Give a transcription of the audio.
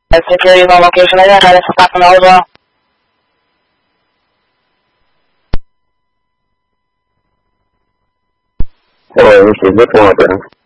Security on location right now, trying to stop them all as well. Hello, this is this one,